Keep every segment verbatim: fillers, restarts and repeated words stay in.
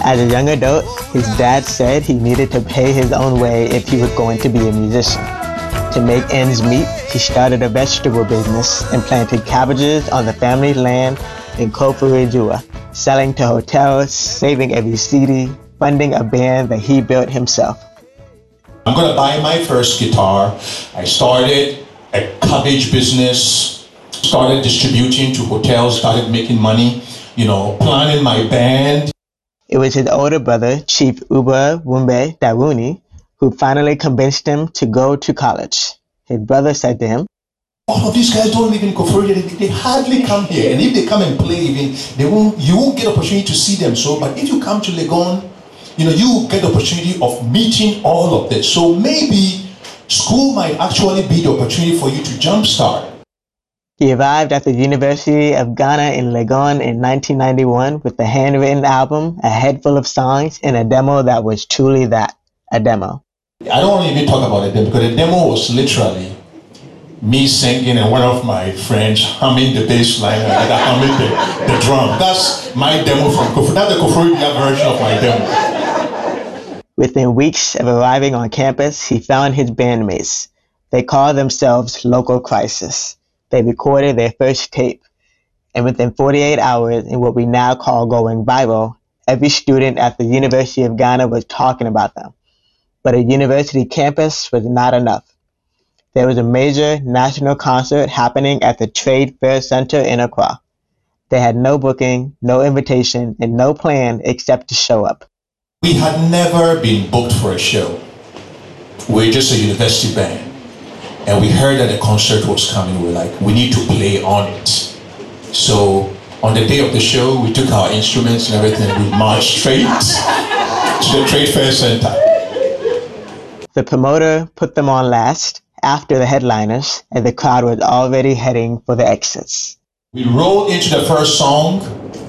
As a young adult, his dad said he needed to pay his own way if he was going to be a musician. To make ends meet, he started a vegetable business and planted cabbages on the family land in Koforidua, selling to hotels, saving every cedi, funding a band that he built himself. I'm going to buy my first guitar. I started a cabbage business, started distributing to hotels, started making money, you know, planning my band. It was his older brother, Chief Uba Wumbe Dawuni, who finally convinced him to go to college. His brother said to him, all of these guys don't live in Koforidua, they, they hardly come here. And if they come and play even, they won't, you won't get opportunity to see them. So, but if you come to Legon, you know, you will get the opportunity of meeting all of this. So maybe school might actually be the opportunity for you to jumpstart. He arrived at the University of Ghana in Legon in nineteen ninety-one with a handwritten album, a head full of songs, and a demo that was truly that, a demo. I don't want to even talk about the demo because the demo was literally me singing and one of my friends humming the bass line and like humming the, the drum. That's my demo from Koforidua. That's the Koforidua version of my demo. Within weeks of arriving on campus, he found his bandmates. They called themselves Local Crisis. They recorded their first tape, and within forty-eight hours, in what we now call going viral, every student at the University of Ghana was talking about them. But a university campus was not enough. There was a major national concert happening at the Trade Fair Center in Accra. They had no booking, no invitation, and no plan except to show up. We had never been booked for a show. We're just a university band. And we heard that the concert was coming. We were like, we need to play on it. So on the day of the show, we took our instruments and everything. We marched straight to the Trade Fair Center. The promoter put them on last, after the headliners, and the crowd was already heading for the exits. We rolled into the first song,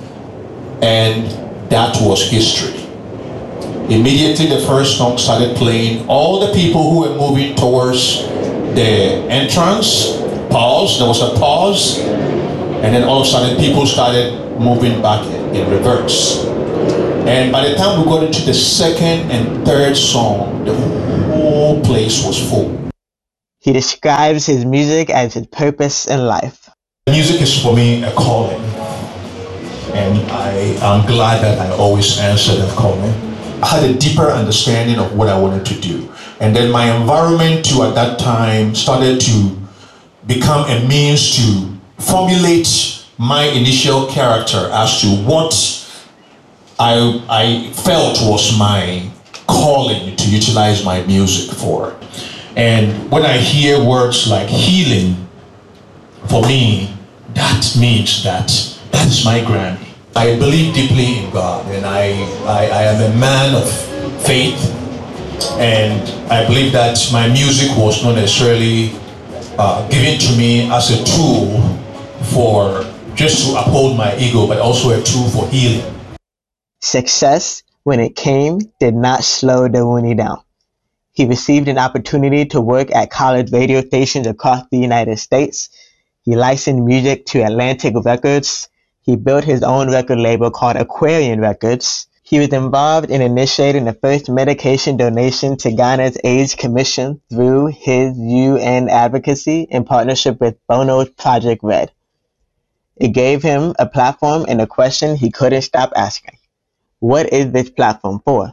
and that was history. Immediately the first song started playing. All the people who were moving towards the entrance paused. There was a pause, and then all of a sudden people started moving back in, in reverse. And by the time we got into the second and third song, the whole place was full. He describes his music as his purpose in life. Music is for me a calling, and I am glad that I always answered that calling. I had a deeper understanding of what I wanted to do. And then my environment too at that time started to become a means to formulate my initial character as to what I, I felt was my calling to utilize my music for. And when I hear words like healing, for me, that means that that is my Grammy. I believe deeply in God, and I, I, I am a man of faith, and I believe that my music was not necessarily uh, given to me as a tool for just to uphold my ego, but also a tool for healing. Success, when it came, did not slow Dawuni down. He received an opportunity to work at college radio stations across the United States. He licensed music to Atlantic Records. He built his own record label called Aquarian Records. He was involved in initiating the first medication donation to Ghana's AIDS Commission through his U N advocacy in partnership with Bono's Project Red. It gave him a platform and a question he couldn't stop asking. What is this platform for?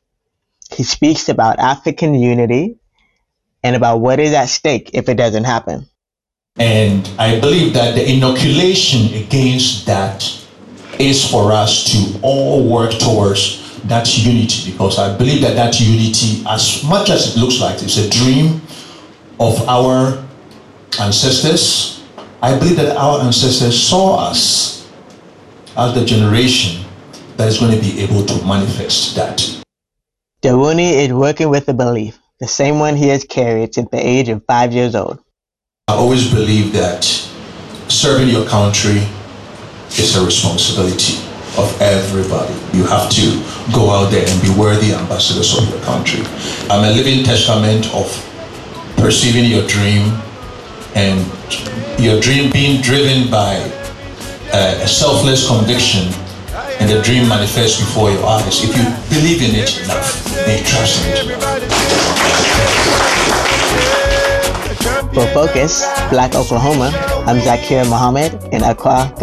He speaks about African unity and about what is at stake if it doesn't happen. And I believe that the inoculation against that is for us to all work towards that unity, because I believe that that unity, as much as it looks like it's a dream of our ancestors, I believe that our ancestors saw us as the generation that is going to be able to manifest that. Dawuni is working with a belief, the same one he has carried since the age of five years old. I always believe that serving your country is a responsibility of everybody. You have to go out there and be worthy ambassadors of your country. I'm a living testament of perceiving your dream and your dream being driven by a, a selfless conviction and the dream manifests before your eyes if you believe in it enough and you trust in it. For Focus, Black Oklahoma, I'm Zakir Muhammad in Accra, Ghana.